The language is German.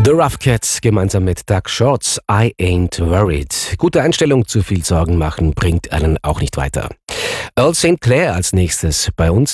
The Rough Cats gemeinsam mit Doug Shorts, I Ain't Worried. Gute Einstellung, zu viel Sorgen machen bringt einen auch nicht weiter. Earl St. Clair als nächstes bei uns.